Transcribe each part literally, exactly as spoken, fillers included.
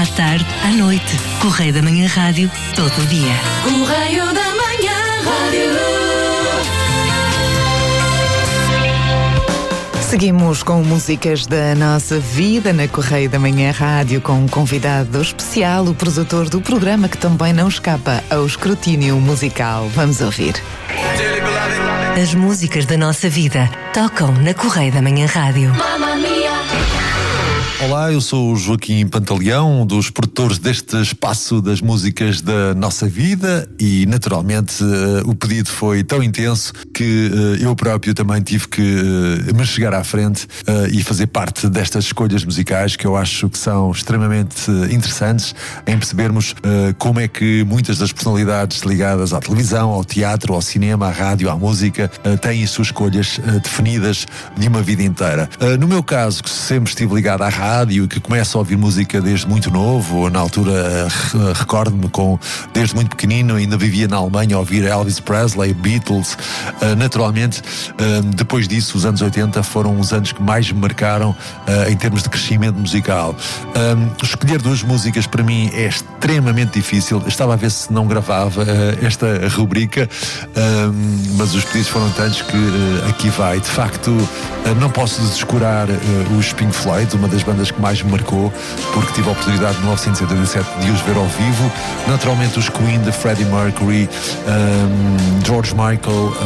à tarde, à noite. Correio da Manhã Rádio, todo o dia. Correio da Manhã Rádio. Seguimos com músicas da nossa vida na Correio da Manhã Rádio, com um convidado especial, o produtor do programa, que também não escapa ao escrutínio musical. Vamos ouvir. As músicas da nossa vida tocam na Correio da Manhã Rádio. Mamma Mia. Olá, eu sou o Joaquim Pantaleão, um dos produtores deste espaço das músicas da nossa vida, e naturalmente uh, o pedido foi tão intenso que uh, eu próprio também tive que uh, me chegar à frente uh, e fazer parte destas escolhas musicais, que eu acho que são extremamente uh, interessantes em percebermos uh, como é que muitas das personalidades ligadas à televisão, ao teatro, ao cinema, à rádio, à música uh, têm as suas escolhas uh, definidas de uma vida inteira. Uh, no meu caso, que sempre estive ligado à rádio e que começo a ouvir música desde muito novo, na altura recordo-me com, desde muito pequenino, ainda vivia na Alemanha a ouvir Elvis Presley, Beatles, uh, naturalmente uh, depois disso os anos oitenta foram os anos que mais me marcaram uh, em termos de crescimento musical. Um, escolher duas músicas para mim é extremamente difícil. Eu estava a ver se não gravava uh, esta rubrica, um, mas os pedidos foram tantos que uh, aqui vai. De facto, uh, não posso descurar uh, os Pink Floyd, uma das bandas que mais me marcou, porque tive a oportunidade em mil novecentos e oitenta e sete de os ver ao vivo. Naturalmente os Queen, de Freddie Mercury, um, George Michael,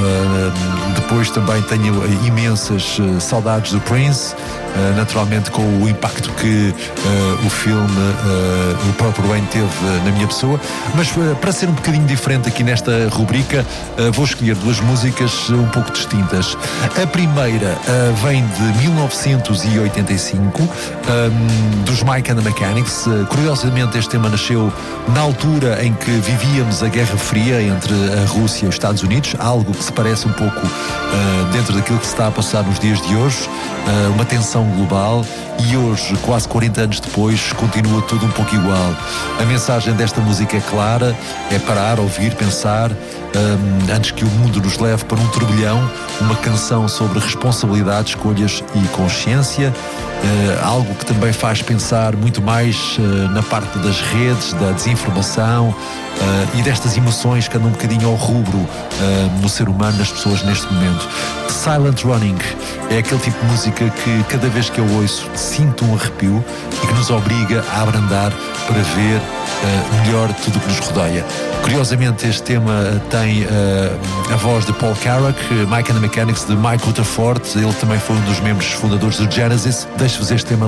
um, depois também tenho imensas uh, saudades do Prince, uh, naturalmente com o impacto que uh, o filme, uh, o próprio Wayne teve uh, na minha pessoa, mas uh, para ser um bocadinho diferente aqui nesta rubrica, uh, vou escolher duas músicas uh, um pouco distintas. A primeira uh, vem de mil novecentos e oitenta e cinco, um, dos Mike and the Mechanics. Uh, curiosamente este tema nasceu na altura em que vivíamos a Guerra Fria entre a Rússia e os Estados Unidos, algo que se parece um pouco uh, dentro daquilo que se está a passar nos dias de hoje, uh, uma tensão global, e hoje, quase quarenta anos depois, continua tudo um pouco igual. A mensagem desta música é clara, é parar, ouvir, pensar, um, antes que o mundo nos leve para um turbilhão, uma canção sobre responsabilidade, escolhas e consciência, uh, algo que também faz pensar muito mais uh, na parte das redes, da desinformação, uh, e destas emoções que andam um bocadinho ao rubro uh, no ser humano, nas pessoas neste momento. Silent Running é aquele tipo de música que cada vez que eu ouço sinto um arrepio e que nos obriga a abrandar para ver uh, melhor tudo o que nos rodeia. Curiosamente este tema tem uh, a voz de Paul Carrack, Mike and the Mechanics, de Mike Rutherford. Ele também foi um dos membros fundadores do Genesis. Deixo-vos este tema